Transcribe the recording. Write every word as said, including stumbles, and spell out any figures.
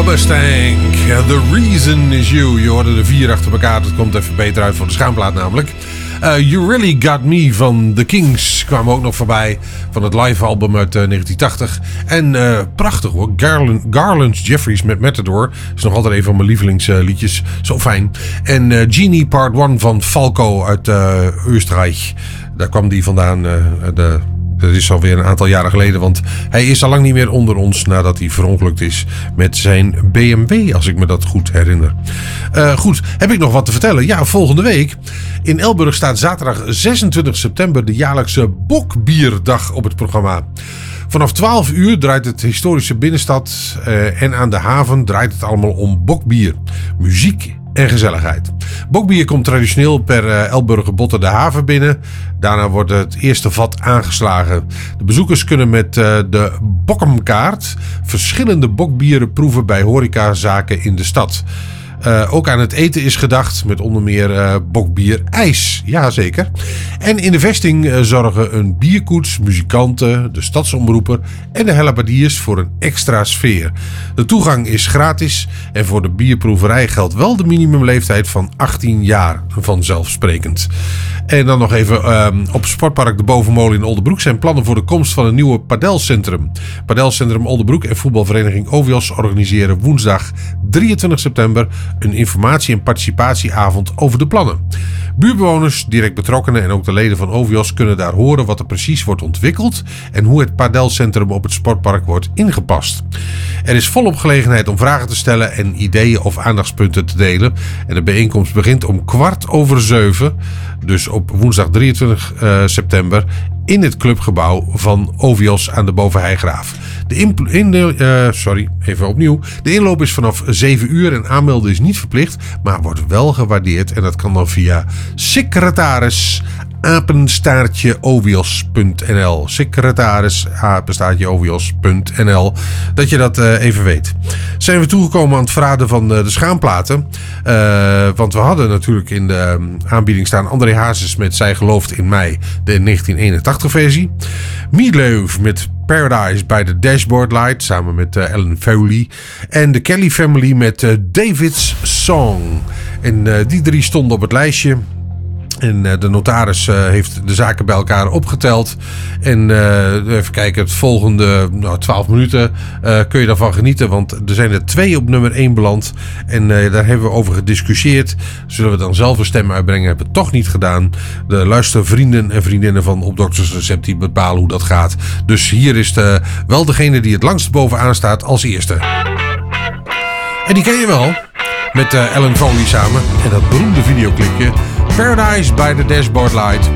Stank, The Reason Is You. Je hoorde de vier achter elkaar, dat komt even beter uit voor de schaamplaat namelijk. Uh, You Really Got Me van The Kings kwamen ook nog voorbij van het live album uit uh, negentien tachtig. En uh, prachtig hoor, Garland, Garland Jeffries met Matador. Is nog altijd een van mijn lievelingsliedjes, uh, zo fijn. En uh, Genie Part één van Falco uit uh, Oostenrijk. Daar kwam die vandaan, uh, de... Dat is alweer een aantal jaren geleden, want hij is al lang niet meer onder ons nadat hij verongelukt is met zijn B M W, als ik me dat goed herinner. Uh, goed, heb ik nog wat te vertellen? Ja, volgende week in Elburg staat zaterdag zesentwintig september de jaarlijkse Bokbierdag op het programma. Vanaf twaalf uur draait het historische binnenstad uh, en aan de haven draait het allemaal om bokbier, muziek en gezelligheid. Bokbier komt traditioneel per uh, Elburger Botten de haven binnen. Daarna wordt het eerste vat aangeslagen. De bezoekers kunnen met uh, de Bokkenkaart verschillende bokbieren proeven bij horecazaken in de stad. Uh, ook aan het eten is gedacht met onder meer uh, bokbier ijs. Jazeker. En in de vesting uh, zorgen een bierkoets, muzikanten, de stadsomroeper en de hellebaardiers voor een extra sfeer. De toegang is gratis en voor de bierproeverij geldt wel de minimumleeftijd van achttien jaar, vanzelfsprekend. En dan nog even uh, op Sportpark de Bovenmolen in Oldenbroek zijn plannen voor de komst van een nieuwe padelcentrum. Padelcentrum Oldenbroek en voetbalvereniging Ovios organiseren woensdag drieëntwintig september een informatie- en participatieavond over de plannen. Buurbewoners, direct betrokkenen en ook de leden van Ovios kunnen daar horen wat er precies wordt ontwikkeld en hoe het padelcentrum op het sportpark wordt ingepast. Er is volop gelegenheid om vragen te stellen en ideeën of aandachtspunten te delen. En de bijeenkomst begint om kwart over zeven, dus op woensdag drieëntwintig september, in het clubgebouw van Ovios aan de Bovenheigraaf. De, in, in de, uh, sorry, even opnieuw. De inloop is vanaf zeven uur en aanmelden is niet verplicht, maar wordt wel gewaardeerd. En dat kan dan via secretaris apenstaartje ovios punt n l. Secretaris apenstaartje ovios punt n l. Dat je dat uh, even weet. Zijn we toegekomen aan het verraden van uh, de schaamplaten. Uh, want we hadden natuurlijk in de um, aanbieding staan André Hazes met Zij gelooft in mij, de negentien eenentachtig versie. Meatloaf met Paradise by the Dashboard Light samen met uh, Ellen Foley. En de Kelly Family met uh, David's Song. En uh, die drie stonden op het lijstje. En uh, de notaris uh, heeft de zaken bij elkaar opgeteld. En uh, even kijken, het volgende nou, twaalf minuten uh, kun je daarvan genieten. Want er zijn er twee op nummer één beland. En uh, daar hebben we over gediscussieerd. Zullen we dan zelf een stem uitbrengen? Hebben we toch niet gedaan. De luistervrienden en vriendinnen van Op Dokters Recept die bepalen hoe dat gaat. Dus hier is de, wel degene die het langst bovenaan staat als eerste. En die ken je wel. Met uh, Ellen Foley samen. En dat beroemde videoclipje Paradise by the Dashboard Light.